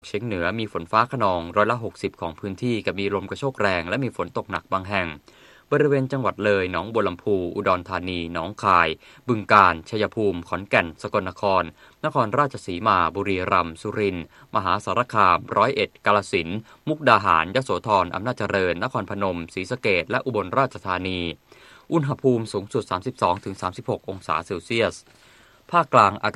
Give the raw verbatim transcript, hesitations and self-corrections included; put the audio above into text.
เฉียงเหนือมีฝนฟ้าคะนองร้อยละหกสิบของพื้นที่กับมีลมกระโชกแรงและมีฝนตกหนักบางแห่งบริเวณจังหวัดเลยหนองบัวลำพูอุดรธานีหนองคายบึงกาฬชัยภูมิขอนแก่นสกลนครนครราชสีมาบุรีรัมย์สุรินทร์มหาสารคามร้อยเอ็ดกาฬสินธุ์มุกดาหารยโสธรอำนาจเจริญนครพนมศรีสะเกษและอุบลราชธานีอุณหภูมิสูงสุด สามสิบสองถึงสามสิบหก องศาเซลเซียสภาคกลาง